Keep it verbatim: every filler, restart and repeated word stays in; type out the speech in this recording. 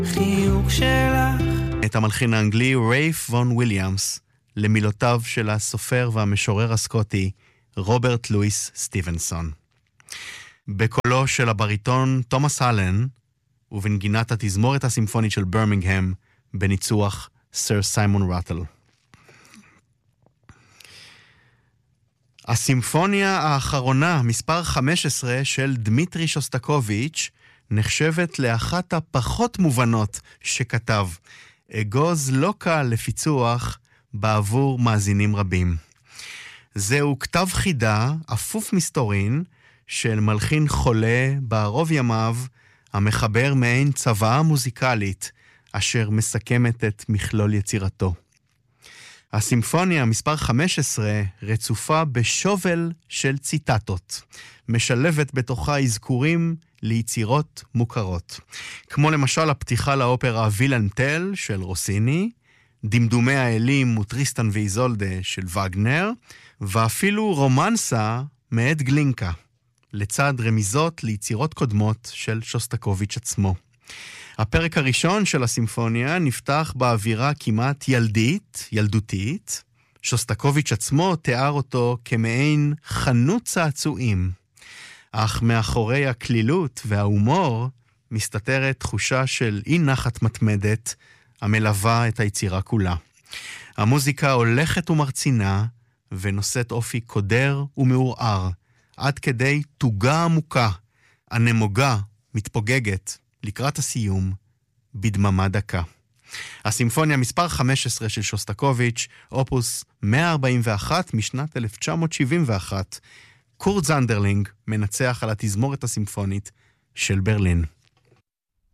חיוך שלך. את המלחין האנגלי רייף וון וויליאמס, למילותיו של הסופר והמשורר הסקוטי רוברט לואיס סטיבנסון. בקולו של הבריטון תומאס הלן, ובנגינת התזמורת הסימפונית של ברמינגהם, בניצוח סר סיימון ראטל. הסימפוניה האחרונה, מספר חמש עשרה של דמיטרי שוסטקוביץ', נחשבת לאחת הפחות מובנות שכתב. אגוז לא קל לפיצוח בעבור מאזינים רבים. זהו כתב חידה, אפוף מסתורין, של מלחין חולה בערוב ימיו, המחבר מעין צוואה מוזיקלית, אשר מסכמת את מכלול יצירתו. הסימפוניה מספר חמש עשרה רצופה בשובל של ציטטות, משלבת בתוכה אזכורים ליצירות מוכרות, כמו למשל הפתיחה לאופרה וילנטל של רוסיני, דמדומי האלים וטריסטן ואיזולדה של וגנר, ואפילו רומנסה מאת גלינקה, לצד רמיזות ליצירות קודמות של שוסטקוביץ' עצמו. הפרק הראשון של הסימפוניה נפתח באווירה כמעט ילדית, ילדותית. שוסטקוביץ' עצמו תיאר אותו כמעין חנות צעצועים. אך מאחורי הכלילות וההומור מסתתרת תחושה של אי נחת מתמדת המלווה את היצירה כולה. המוזיקה הולכת ומרצינה ונושאת אופי קודר ומעורער, עד כדי תוגה עמוקה, הנמוגה, מתפוגגת, לקראת הסיום, בדממה דקה. הסימפוניה מספר חמש עשרה של שוסטקוביץ', אופוס מאה ארבעים ואחת משנת אלף תשע מאות שבעים ואחת, קורט זנדרלינג מנצח על התזמורת הסימפונית של ברלין.